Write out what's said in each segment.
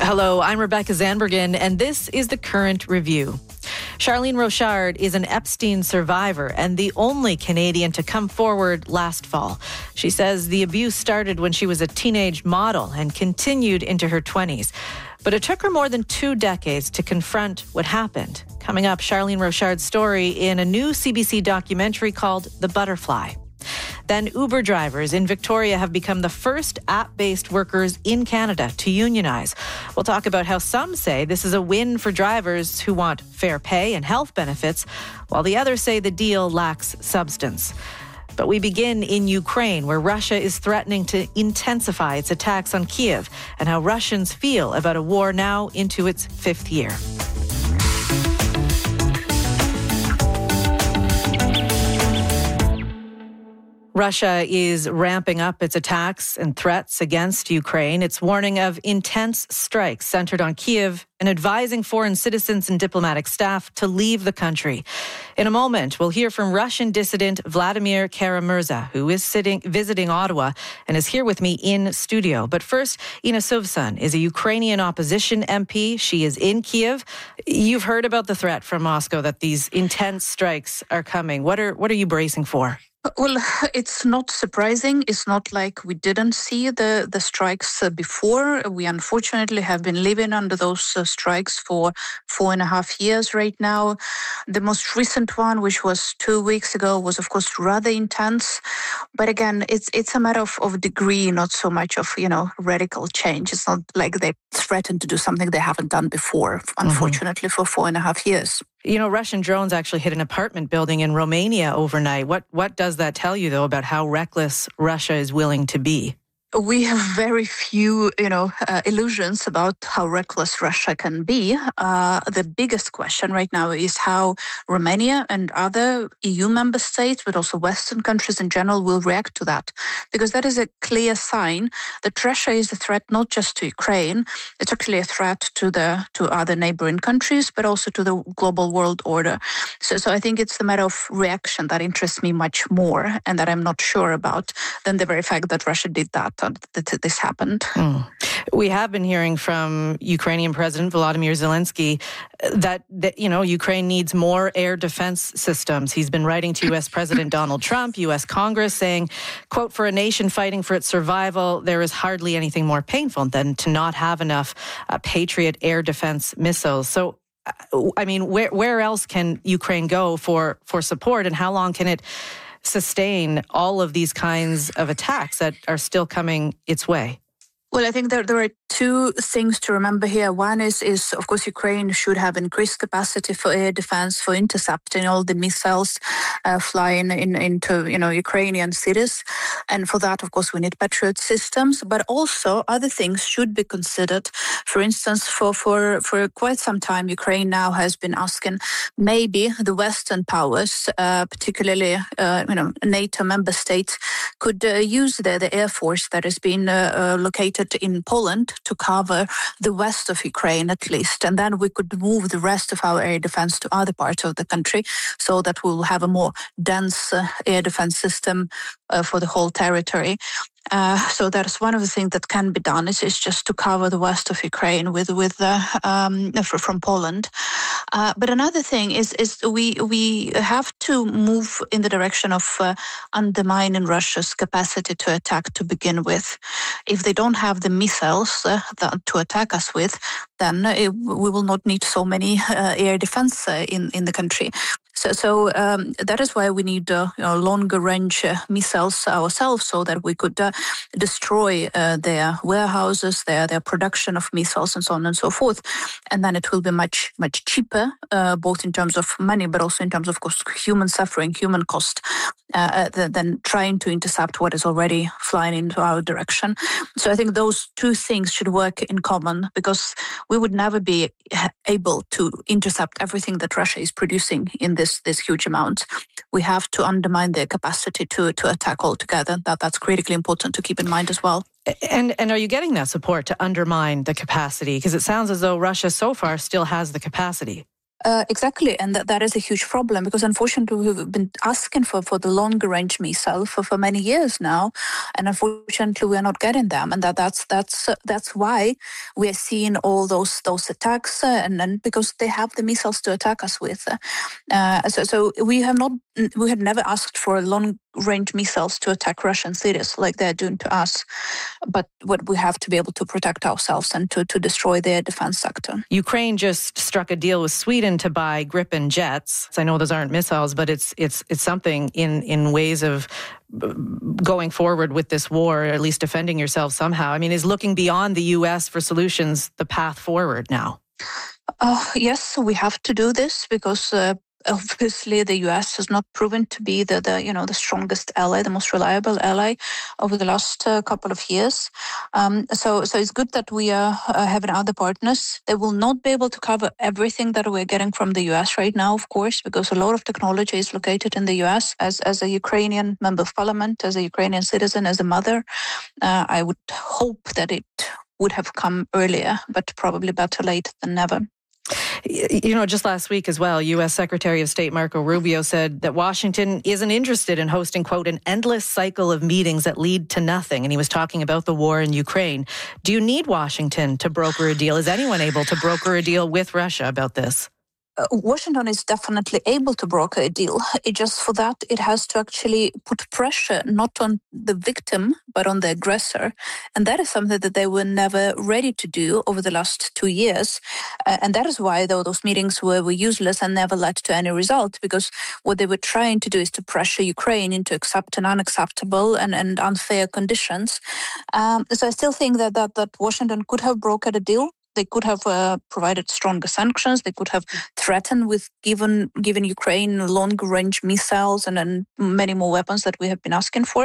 Hello, I'm Rebecca Zanbergen, and this is the Current Review. Charlene Rochard is an Epstein survivor and the only Canadian to come forward last fall. She says the abuse started when she was a teenage model and continued into her 20s. But it took her more than 2 decades to confront what happened. Coming up, Charlene Rochard's story in a new CBC documentary called The Butterfly. Then Uber drivers in Victoria have become the first app-based workers in Canada to unionize. We'll talk about how some say this is a win for drivers who want fair pay and health benefits, while the others say the deal lacks substance. But we begin in Ukraine, where Russia is threatening to intensify its attacks on Kyiv, and how Russians feel about a war now into its 5th year. Russia is ramping up its attacks and threats against Ukraine. It's warning of intense strikes centered on Kyiv and advising foreign citizens and diplomatic staff to leave the country. In a moment, we'll hear from Russian dissident Vladimir Kara-Murza, who is visiting Ottawa and is here with me in studio. But first, Inna Suvsan is a Ukrainian opposition MP. She is in Kyiv. You've heard about the threat from Moscow that these intense strikes are coming. What are you bracing for? Well, it's not surprising. It's not like we didn't see the strikes before. We unfortunately have been living under those strikes for 4.5 years right now. The most recent one, which was 2 weeks ago, was of course rather intense. But again, it's a matter of degree, not so much of, radical change. It's not like they threatened to do something they haven't done before, unfortunately, for 4.5 years. Russian drones actually hit an apartment building in Romania overnight. What does that tell you, though, about how reckless Russia is willing to be? We have very few, illusions about how reckless Russia can be. The biggest question right now is how Romania and other EU member states, but also Western countries in general, will react to that. Because that is a clear sign that Russia is a threat not just to Ukraine, it's actually a threat to other neighboring countries, but also to the global world order. So I think it's the matter of reaction that interests me much more and that I'm not sure about than the very fact that Russia did that this happened. We have been hearing from Ukrainian President Volodymyr Zelensky that Ukraine needs more air defense systems. He's been writing to U.S. President Donald Trump, U.S. Congress, saying, quote, "For a nation fighting for its survival, there is hardly anything more painful than to not have enough Patriot air defense missiles." So, where else can Ukraine go for support, and how long can it sustain all of these kinds of attacks that are still coming its way? Well, I think there are 2 things to remember here. One is of course, Ukraine should have increased capacity for air defense, for intercepting all the missiles flying into Ukrainian cities. And for that, of course, we need Patriot systems. But also other things should be considered. For instance, for quite some time, Ukraine now has been asking maybe the Western powers, particularly NATO member states, could use the air force that has been located in Poland to cover the west of Ukraine at least. And then we could move the rest of our air defense to other parts of the country so that we'll have a more dense air defense system for the whole territory. So that's one of the things that can be done is just to cover the west of Ukraine from Poland. But another thing is we have to move in the direction of undermining Russia's capacity to attack to begin with. If they don't have the missiles to attack us with, then we will not need so many air defense in the country. So that is why we need longer range missiles ourselves, so that we could destroy their warehouses, their production of missiles, and so on and so forth. And then it will be much cheaper, both in terms of money, but also in terms of course, human suffering, human cost, than trying to intercept what is already flying into our direction. So I think those 2 things should work in common, because we would never be able to intercept everything that Russia is producing in this huge amount. We have to undermine their capacity to attack altogether. That's critically important to keep in mind as well. And are you getting that support to undermine the capacity? Because it sounds as though Russia so far still has the capacity. Exactly, and that is a huge problem because unfortunately we've been asking for the longer range missile for many years now, and unfortunately we are not getting them, and that's why we are seeing all those attacks, and because they have the missiles to attack us with. So we had never asked for long range missiles to attack Russian cities like they're doing to us, but what we have to be able to protect ourselves and to destroy their defense sector. Ukraine just struck a deal with Sweden to buy Gripen jets. I know those aren't missiles, but it's something in ways of going forward with this war, or at least defending yourself somehow. I mean, is looking beyond the U.S. for solutions the path forward now? Yes, we have to do this because obviously the US has not proven to be the strongest ally, the most reliable ally over the last couple of years. So it's good that we are having other partners. They will not be able to cover everything that we're getting from the US right now, of course, because a lot of technology is located in the US. As a Ukrainian member of parliament, as a Ukrainian citizen, as a mother, I would hope that it would have come earlier, but probably better late than never. You know, just last week as well, U.S. Secretary of State Marco Rubio said that Washington isn't interested in hosting, quote, an endless cycle of meetings that lead to nothing. And he was talking about the war in Ukraine. Do you need Washington to broker a deal? Is anyone able to broker a deal with Russia about this? Washington is definitely able to broker a deal. For that, it has to actually put pressure not on the victim, but on the aggressor. And that is something that they were never ready to do over the last 2 years. And that is why, though, those meetings were useless and never led to any result, because what they were trying to do is to pressure Ukraine into accepting unacceptable and unfair conditions. So I still think that Washington could have brokered a deal. They could have provided stronger sanctions. They could have threatened with given Ukraine long-range missiles and many more weapons that we have been asking for.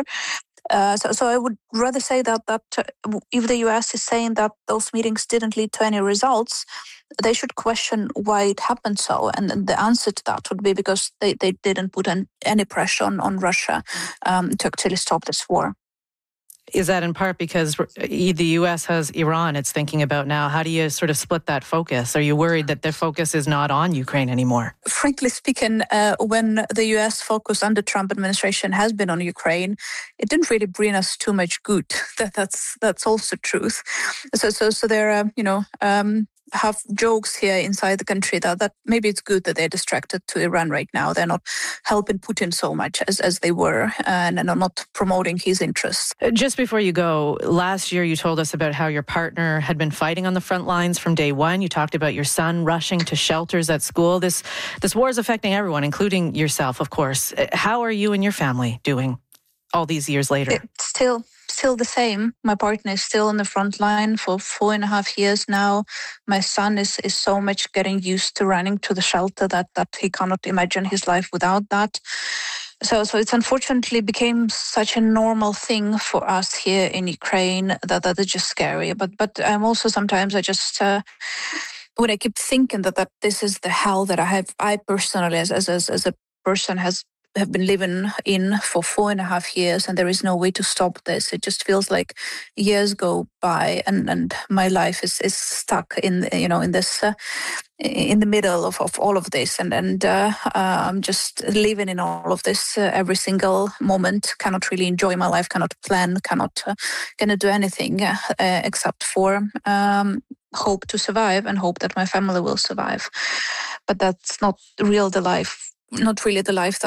So I would rather say that if the US is saying that those meetings didn't lead to any results, they should question why it happened so. And the answer to that would be because they didn't put any pressure on Russia to actually stop this war. Is that in part because the U.S. has Iran it's thinking about now? How do you sort of split that focus? Are you worried that their focus is not on Ukraine anymore? Frankly speaking, when the U.S. focus under Trump administration has been on Ukraine, it didn't really bring us too much good. That's also truth. So there are, have jokes here inside the country that maybe it's good that they're distracted to Iran right now. They're not helping Putin so much as they were and are not promoting his interests. Just before you go, last year you told us about how your partner had been fighting on the front lines from day one. You talked about your son rushing to shelters at school. This war is affecting everyone, including yourself, of course. How are you and your family doing all these years later? It's still the same. My partner is still on the front line for 4.5 years now. My son is so much getting used to running to the shelter that he cannot imagine his life without that. So it's unfortunately became such a normal thing for us here in Ukraine that is just scary. But I'm also sometimes when I keep thinking that this is the hell that I personally as a person have been living in for 4.5 years, and there is no way to stop this. It just feels like years go by, and my life is stuck in this in the middle of all of this, and I'm just living in all of this every single moment. Cannot really enjoy my life. Cannot plan. Cannot do anything except for hope to survive and hope that my family will survive. But that's not really the life that